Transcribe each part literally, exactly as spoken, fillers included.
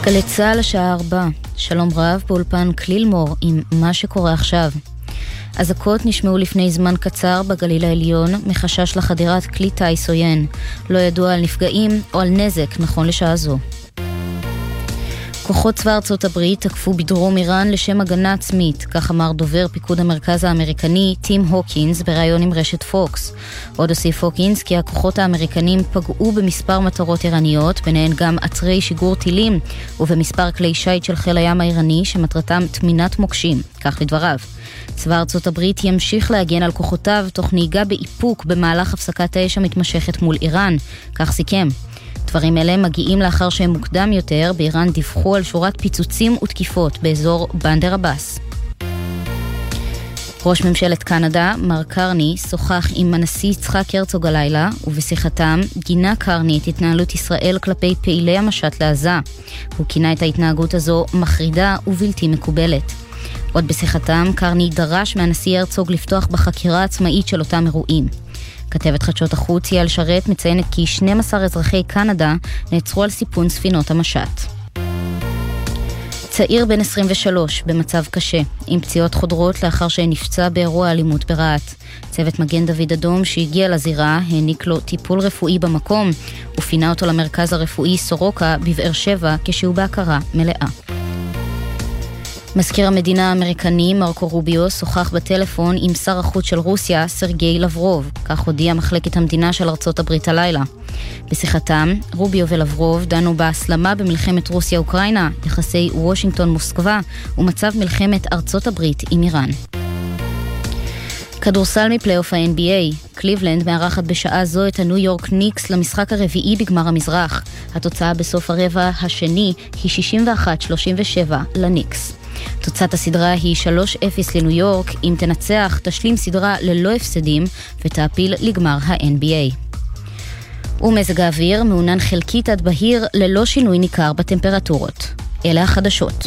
גלי צהל השעה ארבע, שלום רב באולפן כלילמור עם מה שקורה עכשיו. אזעקות נשמעו לפני זמן קצר בגליל העליון מחשש לחדירת כלי טיס עוין. לא ידוע על נפגעים או על נזק נכון לשעה זו. כוחות צבא ארצות הברית תקפו בדרום איראן לשם הגנה עצמית, כך אמר דובר פיקוד המרכז האמריקני טים הוקינס בראיון עם רשת פוקס. עוד הוסיף הוקינס כי הכוחות האמריקנים פגעו במספר מטרות איראניות, ביניהן גם אתרי שיגור טילים ובמספר כלי שייט של חיל הים האיראני שמטרתם תמינת מוקשים, כך לדבריו. צבא ארצות הברית ימשיך להגן על כוחותיו תוך נהיגה באיפוק במהלך הפסקת האש המתמשכת מול איראן, כך סיכם. דברים אלה מגיעים לאחר שהם מוקדם יותר באיראן דיווחו על שורת פיצוצים ותקיפות באזור בנדר אבאס. ראש ממשלת קנדה, מר קרני, שוחח עם הנשיא יצחק הרצוג הלילה, ובשיחתם גינה קרני את התנהלות ישראל כלפי פעילי המשט לעזה. הוא כינה את ההתנהגות הזו מחרידה ובלתי מקובלת. עוד בשיחתם, קרני דרש מהנשיא הרצוג לפתוח בחקירה עצמאית של אותם אירועים. כתבת חדשות החוץ יעל שרת מציינת כי שנים עשר אזרחי קנדה נעצרו על סיפון ספינות המשט. צעיר בן עשרים ושלוש במצב קשה, עם פציעות חודרות לאחר שנפצע באירוע אלימות ברעת. צוות מגן דוד אדום שהגיע לזירה העניק לו טיפול רפואי במקום ופינה אותו למרכז הרפואי סורוקה בבאר שבע כשהוא בהכרה מלאה. מזכיר המדינה האמריקני מרקו רוביו שוחח בטלפון עם שר החוץ של רוסיה סרגי לברוב, כך הודיעה מחלקת המדינה של ארצות הברית הלילה. בשיחתם, רוביו ולברוב דנו בהסלמה במלחמת רוסיה-אוקראינה, יחסי וושינגטון-מוסקבה ומצב מלחמת ארצות הברית עם איראן. כדורסל מפלייאוף ה-אן בי איי, קליבלנד מארחת בשעה זו את הניו יורק ניקס למשחק הרביעי בגמר המזרח. התוצאה בסוף הרבע השני היא שישים ואחת שלושים ושבע לניקס. תוצאת הסדרה היא שלוש אפס לניו יורק, אם תנצח תשלים סדרה ללא הפסדים ותעפיל לגמר ה-אן בי איי. ומזג האוויר מעונן חלקית עד בהיר ללא שינוי ניכר בטמפרטורות. אלה החדשות.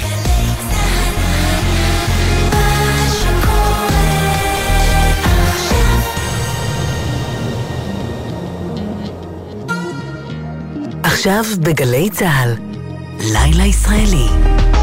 עכשיו בגלי צהל, לילה ישראלי.